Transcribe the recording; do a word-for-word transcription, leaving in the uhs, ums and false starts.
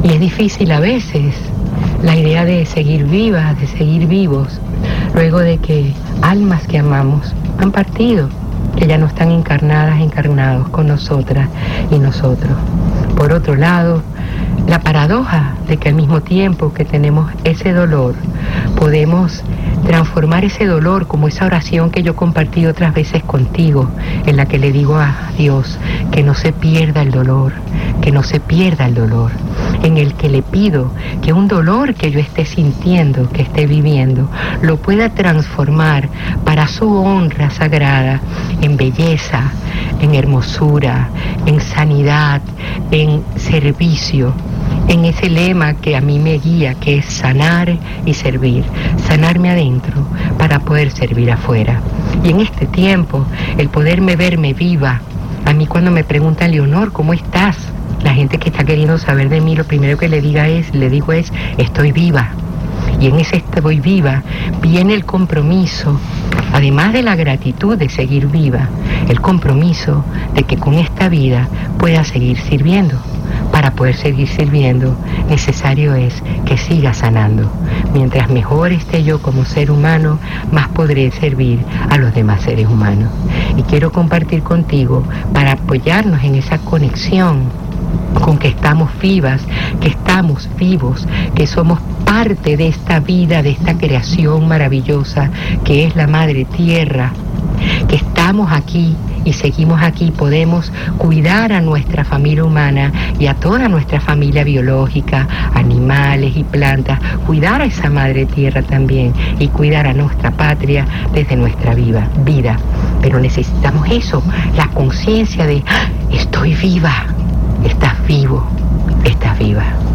Y es difícil a veces la idea de seguir vivas, de seguir vivos, luego de que almas que amamos han partido, que ya no están encarnadas, encarnados con nosotras y nosotros. Por otro lado, la paradoja de que al mismo tiempo que tenemos ese dolor, podemos transformar ese dolor como esa oración que yo he compartido otras veces contigo, en la que le digo a Dios que no se pierda el dolor, que no se pierda el dolor, en el que le pido que un dolor que yo esté sintiendo, que esté viviendo, lo pueda transformar para su honra sagrada, en belleza, en hermosura, en sanidad, en servicio, en ese lema que a mí me guía, que es sanar y servir, sanarme adentro para poder servir afuera. Y en este tiempo, el poderme verme viva, a mí cuando me preguntan, Leonor, ¿cómo estás? La gente que está queriendo saber de mí, lo primero que le diga es, le digo es, estoy viva. Y en ese estoy viva viene el compromiso, además de la gratitud de seguir viva, el compromiso de que con esta vida pueda seguir sirviendo. Para poder seguir sirviendo, necesario es que siga sanando. Mientras mejor esté yo como ser humano, más podré servir a los demás seres humanos. Y quiero compartir contigo para apoyarnos en esa conexión con que estamos vivas, que estamos vivos, que somos parte de esta vida, de esta creación maravillosa que es la Madre Tierra, que estamos aquí y seguimos aquí, podemos cuidar a nuestra familia humana y a toda nuestra familia biológica, animales y plantas, cuidar a esa Madre Tierra también y cuidar a nuestra patria desde nuestra viva, vida. Pero necesitamos eso, la conciencia de, ¡ah! Estoy viva, estás vivo, estás viva.